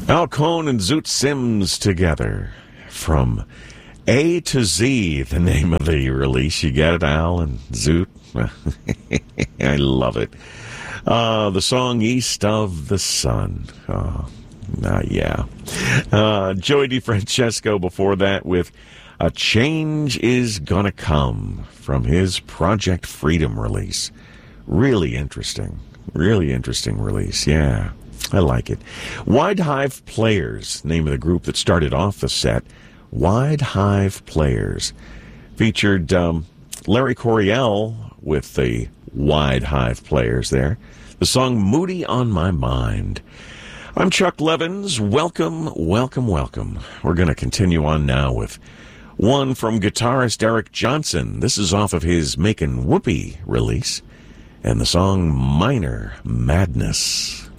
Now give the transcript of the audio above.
Al Cohn and Zoot Sims together from A to Z, the name of the release. You get it, Al and Zoot? I love it. The song East of the Sun. Yeah. Joey DeFrancesco before that with A Change Is Gonna Come from his Project Freedom release. Really interesting release, yeah. I like it. Wide Hive Players, name of the group that started off the set. Wide Hive Players. Featured Larry Coryell with the Wide Hive Players there. The song Moody on My Mind. I'm Chuck Levins. Welcome. We're going to continue on now with one from guitarist Eric Johnson. This is off of his Makin' Whoopee release. And the song Minor Madness.